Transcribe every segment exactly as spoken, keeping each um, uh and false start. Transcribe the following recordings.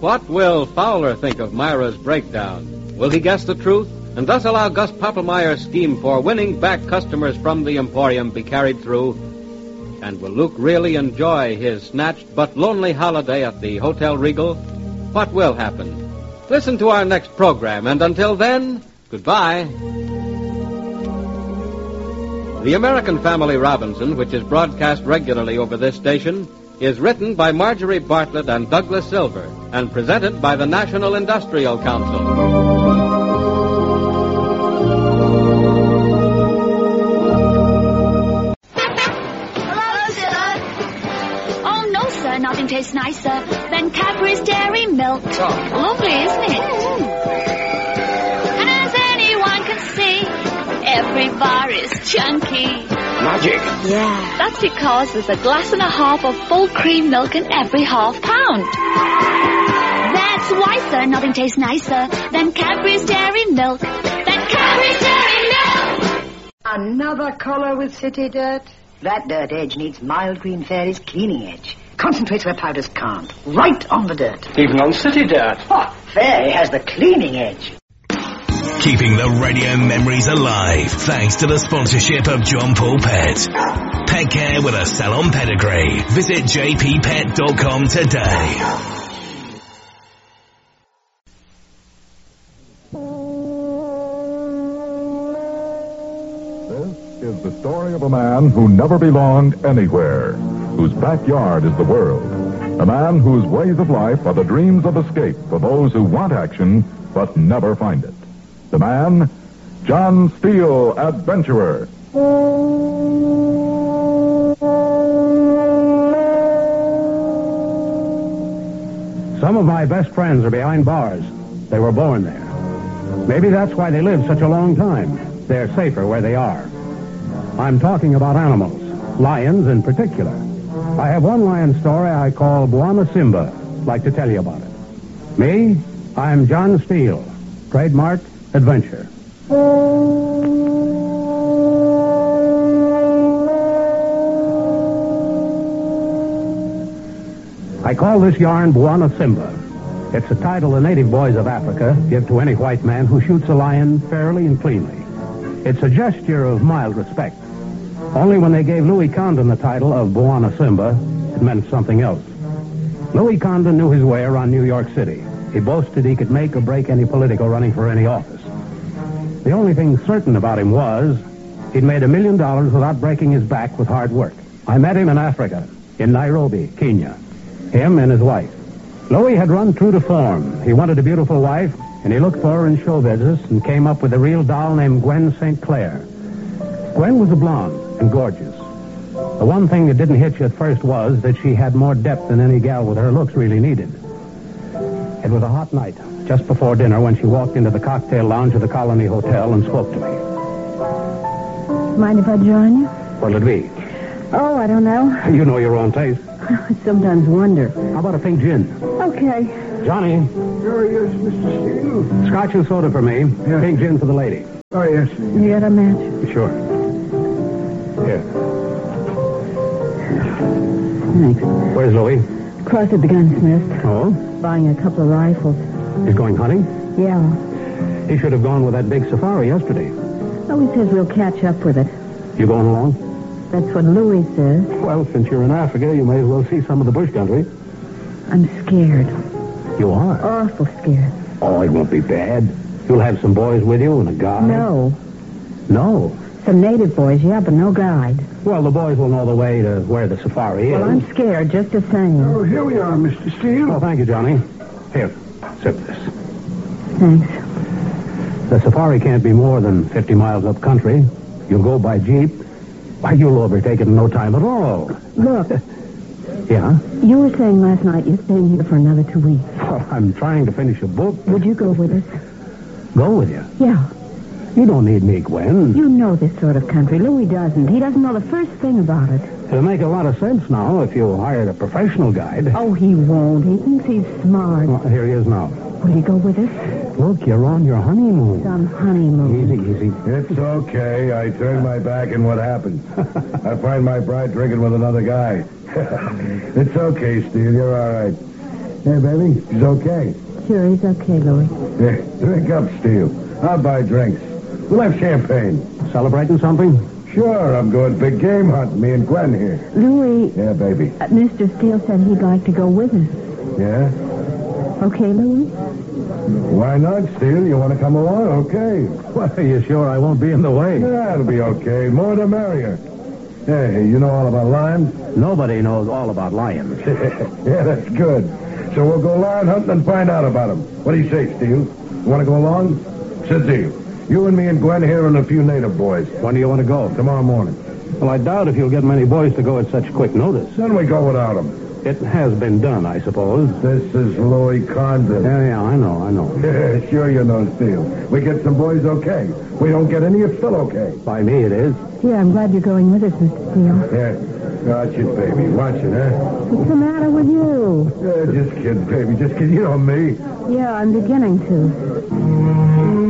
What will Fowler think of Myra's breakdown? Will he guess the truth and thus allow Gus Poppelmeyer's scheme for winning back customers from the Emporium be carried through? And will Luke really enjoy his snatched but lonely holiday at the Hotel Regal? What will happen? Listen to our next program, and until then, goodbye. The American Family Robinson, which is broadcast regularly over this station, is written by Marjorie Bartlett and Douglas Silver and presented by the National Industrial Council. Nothing tastes nicer than Cadbury's Dairy Milk. Oh. Lovely, isn't it? Mm. And as anyone can see, every bar is chunky. Magic. Yeah. That's because there's a glass and a half of full cream milk in every half pound. That's why, sir, nothing tastes nicer than Cadbury's Dairy Milk. Than Cadbury's Dairy Milk! Another collar with city dirt? That dirt edge needs Mild Green Fairy's cleaning edge. Concentrates where powders can't. Right on the dirt. Even on city dirt. Oh, Fairy has the cleaning edge. Keeping the radio memories alive thanks to the sponsorship of John Paul Pet. Pet care with a salon pedigree. Visit j p pet dot com today. This is the story of a man who never belonged anywhere, whose backyard is the world. A man whose ways of life are the dreams of escape for those who want action but never find it. The man, John Steele, adventurer. Some of my best friends are behind bars. They were born there. Maybe that's why they live such a long time. They're safer where they are. I'm talking about animals, lions in particular. I have one lion story I call Bwana Simba. I'd like to tell you about it. Me, I'm John Steele. Trademark, adventure. I call this yarn Bwana Simba. It's a title the native boys of Africa give to any white man who shoots a lion fairly and cleanly. It's a gesture of mild respect. Only when they gave Louis Condon the title of Bwana Simba, it meant something else. Louis Condon knew his way around New York City. He boasted he could make or break any political running for any office. The only thing certain about him was he'd made a million dollars without breaking his back with hard work. I met him in Africa, in Nairobi, Kenya. Him and his wife. Louis had run true to form. He wanted a beautiful wife, and he looked for her in show business and came up with a real doll named Gwen Saint Clair. Gwen was a blonde and gorgeous. The one thing that didn't hit you at first was that she had more depth than any gal with her looks really needed. It was a hot night, just before dinner, when she walked into the cocktail lounge of the Colony Hotel and spoke to me. Mind if I join you? What'll it be? Oh, I don't know. You know your own taste. I sometimes wonder. How about a pink gin? Okay. Johnny. Oh, yes, Mister Steele. Scotch and soda for me. Yes. Pink gin for the lady. Oh, yes. You got a match? Sure. Here. Thanks. Where's Louis? Crossed at the gunsmith. Oh? Buying a couple of rifles. He's going hunting? Yeah. He should have gone with that big safari yesterday. Oh, he says we'll catch up with it. You going along? That's what Louis says. Well, since you're in Africa, you may as well see some of the bush country. I'm scared. You are? Awful scared. Oh, it won't be bad. You'll have some boys with you and a guide. No. No? Some native boys, yeah, but no guide. Well, the boys will know the way to where the safari is. Well, I'm scared, just the same. Oh, here we are, Mister Steele. Oh, thank you, Johnny. Here, sip this. Thanks. The safari can't be more than fifty miles up country. You'll go by jeep. Why, you'll overtake it in no time at all. Look. Yeah? You were saying last night you're staying here for another two weeks. Well, I'm trying to finish a book. Would you go with us? Go with you? Yeah. You don't need me, Gwen. You know this sort of country. Louis doesn't. He doesn't know the first thing about it. It'll make a lot of sense now if you hired a professional guide. Oh, he won't. He thinks he's smart. Well, here he is now. Will you go with us? Look, you're on your honeymoon. Some honeymoon. Easy, easy. It's okay. I turned my back, and what happened? I find my bride drinking with another guy. It's okay, Steve. You're all right. Hey, baby, he's okay. Sure, he's okay, Louis. Yeah, drink up, Steele. I'll buy drinks. We'll have champagne. Celebrating something? Sure, I'm going big game hunting, me and Gwen here. Louis, Yeah, baby. uh, Mister Steele said he'd like to go with us. Yeah? Okay, Louis? Why not, Steele? You want to come along? Okay. Well, are you sure I won't be in the way? Yeah, it'll be okay. More the merrier. Hey, you know all about lions? Nobody knows all about lions. Yeah, that's good. So we'll go lion hunting and find out about them. What do you say, Steele? You want to go along? It's a deal. You and me and Gwen here and a few native boys. When do you want to go? Tomorrow morning. Well, I doubt if you'll get many boys to go at such quick notice. Then we go without them. It has been done, I suppose. This is Louis Condon. Yeah, yeah, I know, I know. Yeah, sure you know, Steele. We get some boys okay. We don't get any, it's still okay. By me, it is. Yeah, I'm glad you're going with us, Mister Steele. Yeah. Watch it, baby. Watch it, huh? What's the matter with you? Yeah, just kidding, baby. Just kidding. You know me. Yeah, I'm beginning to.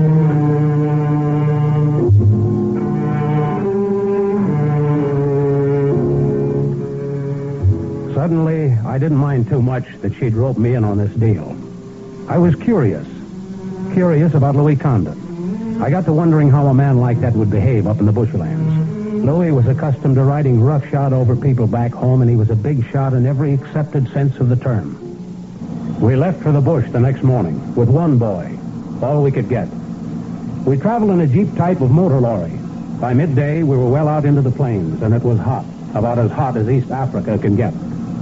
Suddenly, I didn't mind too much that she'd rope me in on this deal. I was curious. Curious about Louis Condon. I got to wondering how a man like that would behave up in the bushlands. Louis was accustomed to riding roughshod over people back home, and he was a big shot in every accepted sense of the term. We left for the bush the next morning with one boy, all we could get. We traveled in a Jeep type of motor lorry. By midday, we were well out into the plains, and it was hot, about as hot as East Africa can get.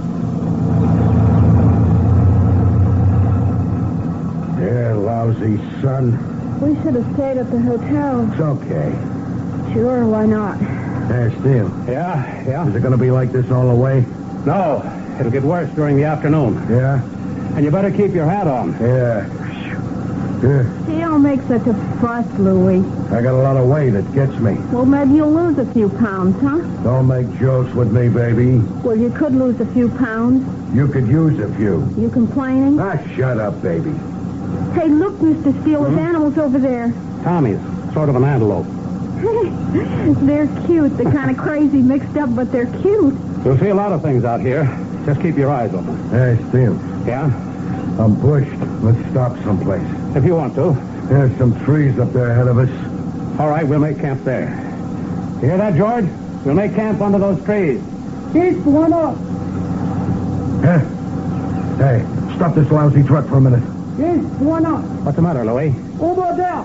Yeah, lousy son. We should have stayed at the hotel. It's okay. Sure, why not? Hey, Steele. Yeah, yeah. Is it going to be like this all the way? No, it'll get worse during the afternoon. Yeah? And you better keep your hat on. Yeah. Yeah. You don't make such a fuss, Louis. I got a lot of weight. It gets me. Well, maybe you'll lose a few pounds, huh? Don't make jokes with me, baby. Well, you could lose a few pounds. You could use a few. You complaining? Ah, shut up, baby. Hey, look, Mister Steele, there's animals over there. Tommy's, sort of an antelope. They're cute. They're kind of crazy mixed up, but they're cute. You'll see a lot of things out here. Just keep your eyes open. Hey, Steele. Yeah? I'm bushed. Let's stop someplace. If you want to. There's some trees up there ahead of us. All right, we'll make camp there. You hear that, George? We'll make camp under those trees. Yes, why not? Huh? Hey, stop this lousy truck for a minute. Yes, why not? What's the matter, Louis? Over there.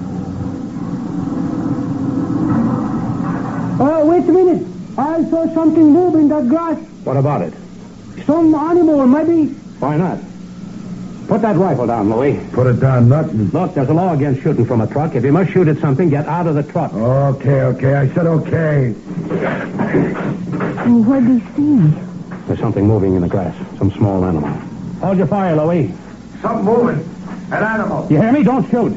Oh, wait a minute. I saw something move in that grass. What about it? Some animal, maybe. Why not? Put that rifle down, Louis. Put it down, nothing. Look, there's a law against shooting from a truck. If you must shoot at something, get out of the truck. Okay, okay. I said okay. Oh, what'd he see? There's something moving in the grass. Some small animal. Hold your fire, Louis. Something moving. An animal. You hear me? Don't shoot.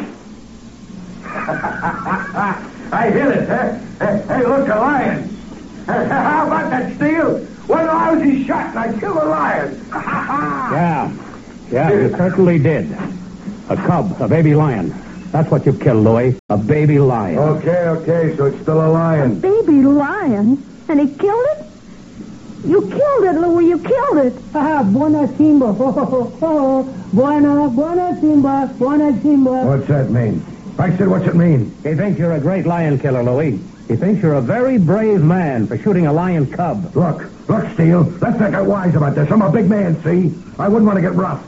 I hit it, huh? Hey, hey, look, a lion. How about that, Steele? One lousy shot and I killed a lion. Yeah. Yeah, you certainly did. A cub, a baby lion. That's what you killed, Louis. A baby lion. Okay, okay, so it's still a lion. Baby lion? And he killed it? You killed it, Louis. You killed it. Ah, buena Simba. Oh, oh, buena, buena Simba, buena Simba. What's that mean? I said, what's it mean? He thinks you're a great lion killer, Louis. He thinks you're a very brave man for shooting a lion cub. Look, look, Steele. Let's not get wise about this. I'm a big man, see? I wouldn't want to get rough.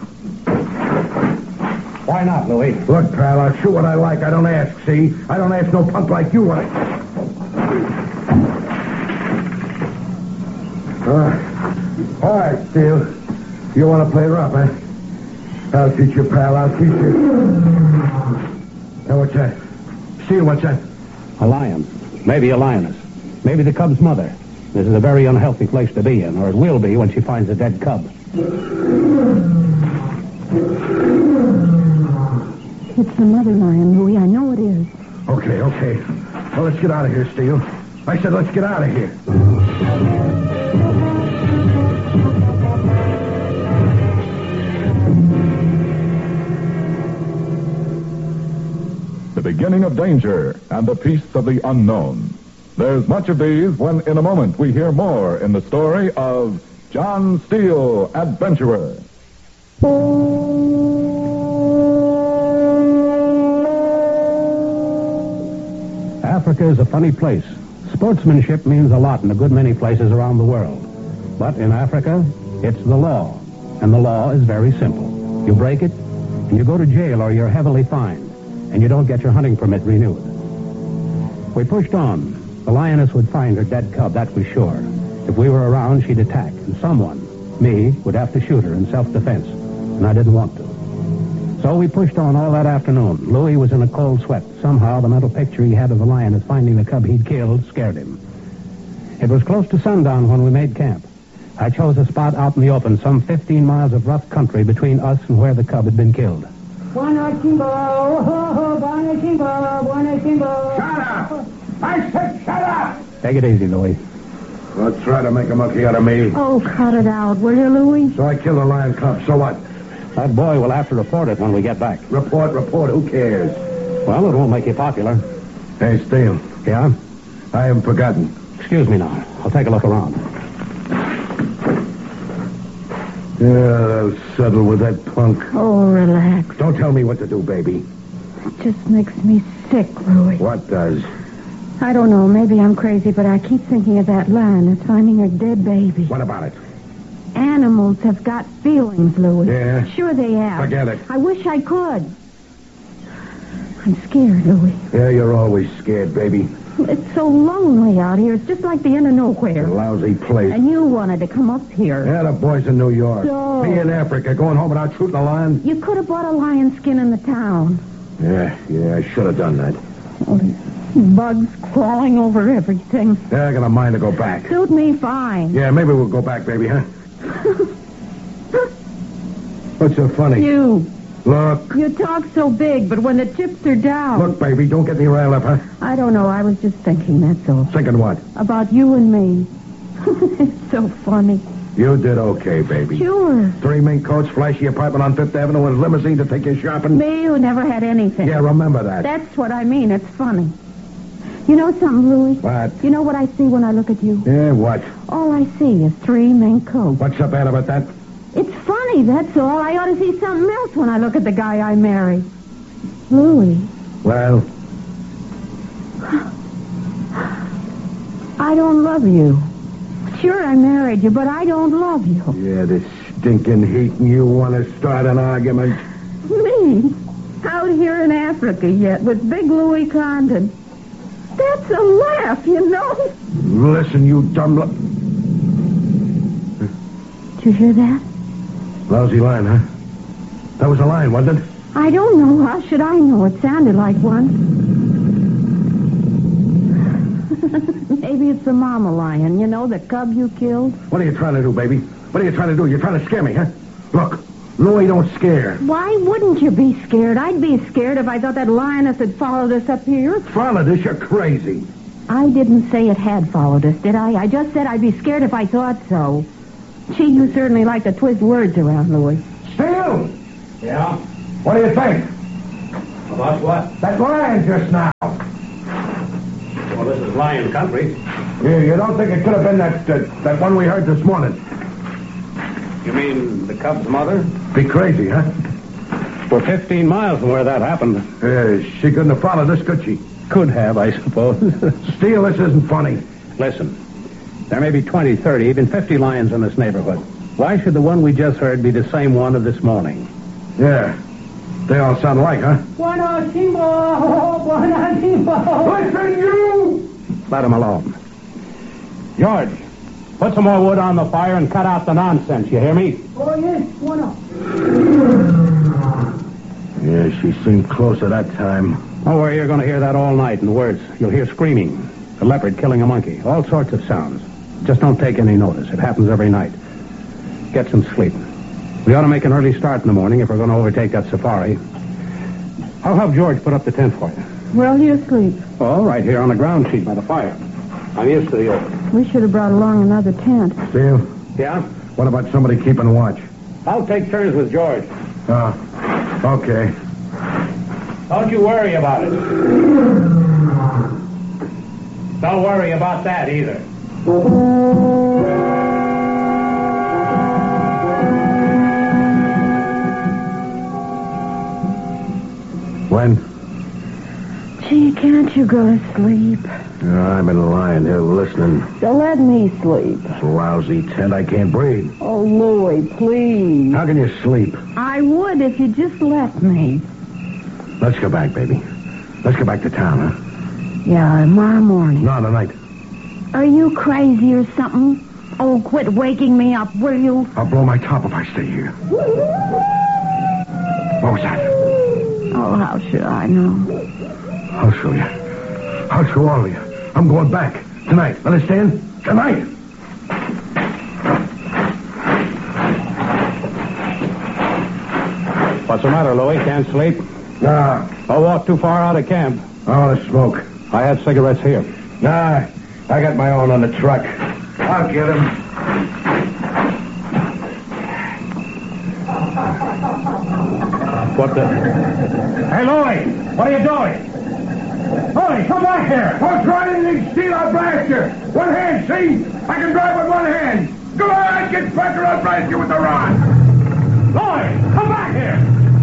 Why not, Louis? Look, pal, I'll shoot what I like. I don't ask, see? I don't ask no punk like you what I... Uh, all right, Steele. You want to play rough, huh? I'll teach you, pal. I'll teach you. Now, what's that? Steele, what's that? A lion. Maybe a lioness. Maybe the cub's mother. This is a very unhealthy place to be in, or it will be when she finds a dead cub. It's the mother lion, Louis. I know it is. Okay, okay. Well, let's get out of here, Steele. I said let's get out of here. The beginning of danger and the peace of the unknown. There's much of these when in a moment we hear more in the story of John Steele, adventurer. Africa is a funny place. Sportsmanship means a lot in a good many places around the world. But in Africa, it's the law. And the law is very simple. You break it, and you go to jail or you're heavily fined, and you don't get your hunting permit renewed. We pushed on. The lioness would find her dead cub, that was sure. If we were around, she'd attack, and someone, me, would have to shoot her in self-defense, and I didn't want to. So we pushed on all that afternoon. Louis was in a cold sweat. Somehow the mental picture he had of the lioness finding the cub he'd killed scared him. It was close to sundown when we made camp. I chose a spot out in the open, some fifteen miles of rough country between us and where the cub had been killed. Buona Kimbo, oh, buona Kimbo, buona Kimbo. Shut up! I said shut up! Take it easy, Louis. Don't try to make a monkey out of me. Oh, cut it out, will you, Louis? So I killed a lion cub, so what? That boy will have to report it when we get back. Report, report, who cares? Well, it won't make you popular. Hey, Steele. Yeah? I haven't forgotten. Excuse me now. I'll take a look around. Yeah, I'll settle with that punk. Oh, relax. Don't tell me what to do, baby. It just makes me sick, Louis. What does? I don't know. Maybe I'm crazy, but I keep thinking of that lion that's finding her dead baby. What about it? Animals have got feelings, Louis. Yeah? Sure they have. Forget it. I wish I could. I'm scared, Louis. Yeah, you're always scared, baby. It's so lonely out here. It's just like the end of nowhere. A lousy place. And you wanted to come up here. Yeah, the boys in New York. So- Me in Africa, going home without shooting a lion. You could have bought a lion skin in the town. Yeah, yeah, I should have done that. Oh, these bugs crawling over everything. Yeah, I got a mind to go back. Suit me fine. Yeah, maybe we'll go back, baby, huh? What's so funny? You. Look. You talk so big, but when the chips are down... Look, baby, don't get me riled up, huh? I don't know. I was just thinking, that's all. Thinking what? About you and me. It's so funny. You did okay, baby. Sure. Three mink coats, flashy apartment on Fifth Avenue, and limousine to take you shopping. Me who never had anything. Yeah, remember that. That's what I mean. It's funny. You know something, Louis? What? You know what I see when I look at you? Yeah, what? All I see is three mink coats. What's so bad about that? It's funny, that's all. I ought to see something else when I look at the guy I marry. Louis. Well? I don't love you. Sure, I married you, but I don't love you. Yeah, this stinking heat, and you want to start an argument? Me? Out here in Africa yet with big Louis Condon. That's a laugh, you know. Listen, you dumb... Lo- Did you hear that? Lousy line, huh? That was a line, wasn't it? I don't know. How should I know? It sounded like one. Maybe it's the mama lion. You know, the cub you killed? What are you trying to do, baby? What are you trying to do? You're trying to scare me, huh? Look, Louis don't scare. Why wouldn't you be scared? I'd be scared if I thought that lioness had followed us up here. Followed us? You're crazy. I didn't say it had followed us, did I? I just said I'd be scared if I thought so. Gee, you certainly like to twist words around, Louis. Steele! Yeah? What do you think? About what? That lion just now. Well, this is lion country. You, you don't think it could have been that, uh, that one we heard this morning? You mean the cub's mother? Be crazy, huh? We're fifteen miles from where that happened. Uh, she couldn't have followed us, could she? Could have, I suppose. Steele, this isn't funny. Listen, there may be twenty, thirty, even fifty lions in this neighborhood. Why should the one we just heard be the same one of this morning? Yeah. They all sound alike, huh? Buona Simbo! Buona Simbo! Listen, you! Let him alone. George, put some more wood on the fire and cut out the nonsense, you hear me? Oh, yes, buona. Yeah, she seemed closer that time. Don't worry, you're going to hear that all night in the words. You'll hear screaming, a leopard killing a monkey, all sorts of sounds. Just don't take any notice. It happens every night. Get some sleep. We ought to make an early start in the morning if we're going to overtake that safari. I'll have George put up the tent for you. Where'll you sleep? Oh, right here on the ground sheet by the fire. I'm used to the open. We should have brought along another tent. Steele? Yeah? What about somebody keeping watch? I'll take turns with George. Uh, okay. Don't you worry about it. Don't worry about that either. can't you go to sleep? Uh, I've been lying here listening. So let me sleep. This lousy tent, I can't breathe. Oh, Louie, please. How can you sleep? I would if you just let me. Let's go back, baby. Let's go back to town, huh? Yeah, tomorrow morning. No, tonight. Are you crazy or something? Oh, quit waking me up, will you? I'll blow my top if I stay here. What was that? Oh, how should I know? I'll show you. I'll show all of you. I'm going back. Tonight. Understand? Tonight. What's the matter, Louie? Can't sleep? Nah. I'll walk too far out of camp. I want to smoke. I have cigarettes here. Nah. I got my own on the truck. I'll get him. What the... Hey, Louie! What are you doing? Louie, come back here! Don't try anything, steal, I'll blast you! One hand, see? I can drive with one hand! Go on, get pressure, I'll blast you with the rod! Louie, come back here!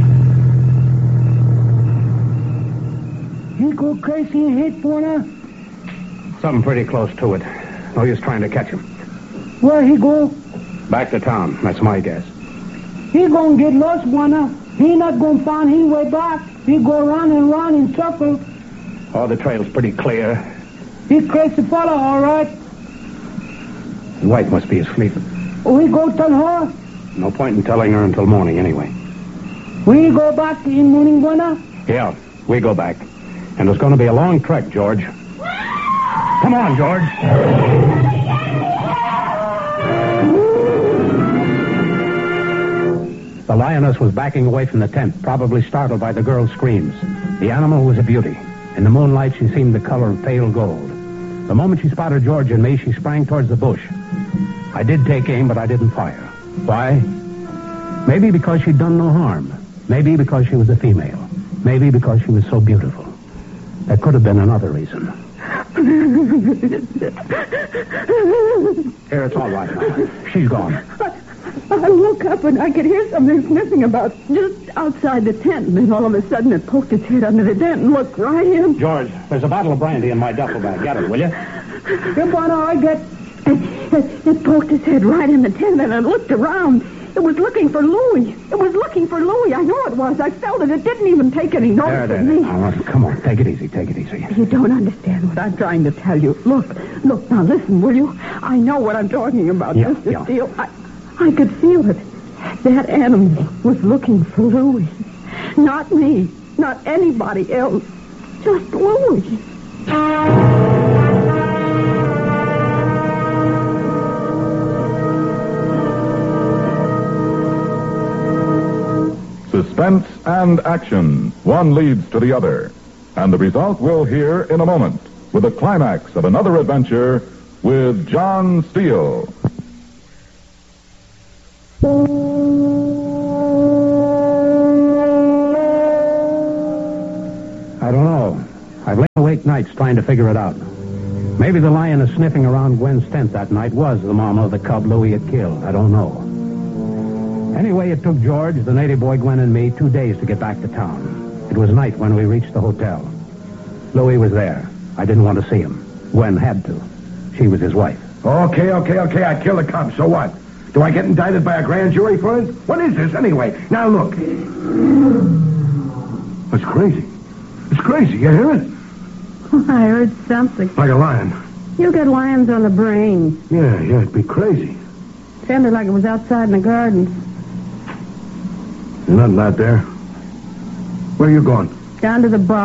He go crazy and hit Buena? Something pretty close to it. No use trying to catch him. Where he go? Back to town. That's my guess. He gonna get lost, Buena. He not gonna find his way back. He go round and round in circles. Oh, the trail's pretty clear. He crazy fella, all right. White must be asleep. Oh, he go tell her? No point in telling her until morning, anyway. We go back in morning, Buena? Yeah, we go back. And it's going to be a long trek, George. Come on, George. The lioness was backing away from the tent, probably startled by the girl's screams. The animal was a beauty. In the moonlight, she seemed the color of pale gold. The moment she spotted George and me, she sprang towards the bush. I did take aim, but I didn't fire. Why? Maybe because she'd done no harm. Maybe because she was a female. Maybe because she was so beautiful. There could have been another reason. Here, it's all right now. She's gone. I, I woke up and I could hear something sniffing about just outside the tent. And then all of a sudden it poked its head under the tent and looked right in. George, there's a bottle of brandy in my duffel bag. Get it, will you? Here, Buena, I get... It, it, it poked its head right in the tent and it looked around. It was looking for Louie. It was looking for Louie. I know it was. I felt it. It didn't even take any notice There, there, of there. me. Now, listen, come on. Take it easy. Take it easy. You don't understand what I'm trying to tell you. Look, look, now listen, will you? I know what I'm talking about, Yeah, Mister yeah. Steele. I, I could feel it. That animal was looking for Louie. Not me. Not anybody else. Just Louie. Suspense and action. One leads to the other. And the result we'll hear in a moment with the climax of another adventure with John Steele. I don't know. I've lain awake nights trying to figure it out. Maybe the lioness sniffing around Gwen's tent that night was the mama of the cub Louie had killed. I don't know. Anyway, it took George, the native boy Gwen, and me two days to get back to town. It was night when we reached the hotel. Louie was there. I didn't want to see him. Gwen had to. She was his wife. Okay, okay, okay. I killed a cop. So what? Do I get indicted by a grand jury for it? What is this, anyway? Now, look. It's crazy. It's crazy. You hear it? I heard something. Like a lion. You got lions on the brain. Yeah, yeah, it'd be crazy. Sounded like it was outside in the garden. There's nothing out there. Where are you going? Down to the bar.